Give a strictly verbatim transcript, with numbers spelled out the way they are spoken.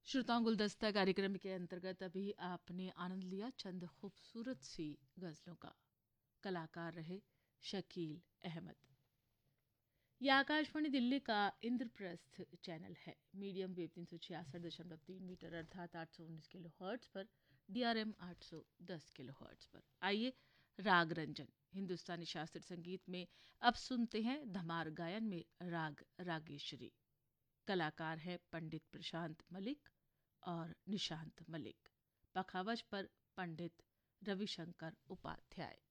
श्रोताओं गुलदस्ता कार्यक्रम के अंतर्गत अभी आपने आनंद लिया चंद खूबसूरत सी गज़लों का। कलाकार रहे शकील अहमद। यह आकाशवाणी दिल्ली का इंद्रप्रस्थ चैनल है। मीडियम वेव तीन सौ छियासठ दशमलव तीन मीटर अर्थात आठ सौ उन्नीस किलो हर्ट्ज पर, डी आर एम आठ सौ दस किलो हर्ट्ज पर। आइए राग रंजन हिंदुस्तानी शास्त्रीय संगीत में अब सुनते हैं धमार गायन में राग रागेश्वरी। कलाकार हैं पंडित प्रशांत मलिक और निशांत मलिक। पखावज पर पंडित रविशंकर उपाध्याय।